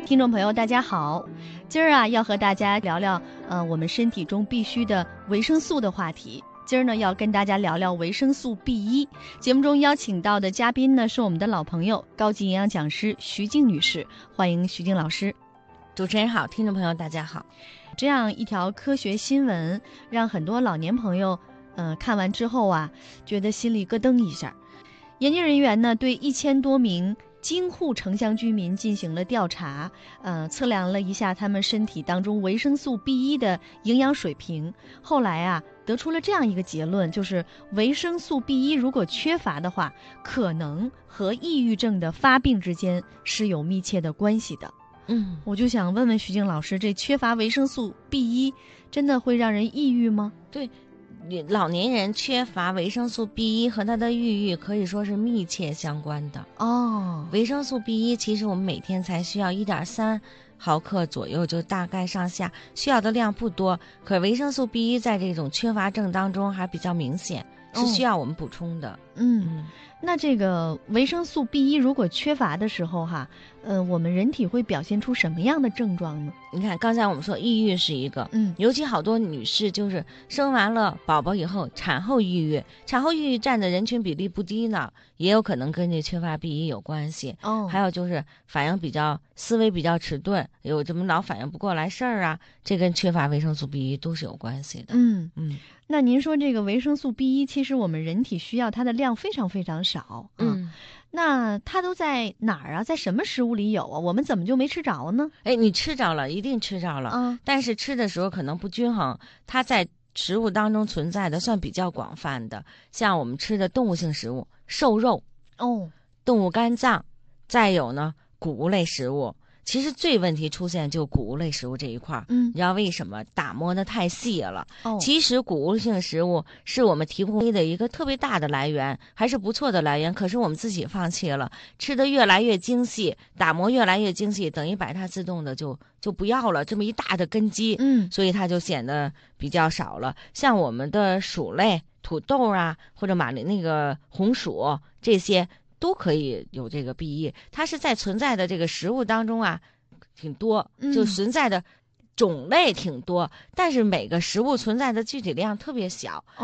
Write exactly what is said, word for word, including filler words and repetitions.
听众朋友大家好，今儿啊要和大家聊聊呃我们身体中必须的维生素的话题。今儿呢要跟大家聊聊维生素 B 一。节目中邀请到的嘉宾呢是我们的老朋友，高级营养讲师徐静女士，欢迎徐静老师。 主持人好，听众朋友大家好。 这样一条科学新闻，让很多老年朋友呃看完之后啊，觉得心里咯噔一下。研究人员呢对一千多名京沪城乡居民进行了调查，呃，测量了一下他们身体当中维生素 B 一 的营养水平。后来啊，得出了这样一个结论，就是维生素 B 一 如果缺乏的话，可能和抑郁症的发病之间是有密切的关系的。 嗯， 我就想问问徐静老师，这缺乏维生素 B 一 真的会让人抑郁吗？ 对。老年人缺乏维生素 B 一 和他的抑郁可以说是密切相关的哦。 维生素 B 一 其实我们每天才需要 一点三毫克左右，就大概上下，需要的量不多。可维生素 B 一 在这种缺乏症当中还比较明显，是需要我们补充的。 哦、嗯, 嗯，那这个维生素 B 一 如果缺乏的时候哈，呃，我们人体会表现出什么样的症状呢？ 你看，刚才我们说抑郁是一个， 嗯， 尤其好多女士就是生完了宝宝以后，产后抑郁，产后抑郁占的人群比例不低呢，也有可能跟这缺乏 B 一 有关系。 哦， 还有就是反应比较思维比较迟钝，有怎么老反应不过来事儿啊，这跟缺乏维生素 B 一 都是有关系的。 嗯嗯， 那您说这个维生素 B 一，其实我们人体需要它的量非常非常少。 嗯。 那它都在哪儿啊？在什么食物里有啊？我们怎么就没吃着呢？ 哎，你吃着了，一定吃着了。 嗯， 但是吃的时候可能不均衡，它在食物当中存在的算比较广泛的，像我们吃的动物性食物，瘦肉， 哦， 动物肝脏，再有呢谷物类食物。其实最问题出现就谷物类食物这一块儿， 嗯， 你知道为什么？打磨的太细了。 哦， 其实谷物性食物是我们提供的一个特别大的来源，还是不错的来源。可是我们自己放弃了，吃的越来越精细，打磨越来越精细，等于把它自动的就就不要了，这么一大的根基， 嗯， 所以它就显得比较少了。像我们的薯类、土豆啊，或者马铃那个红薯这些。都可以有这个 B 一，它是在存在的这个食物当中啊，挺多，就存在的种类挺多，嗯、但是每个食物存在的具体量特别小。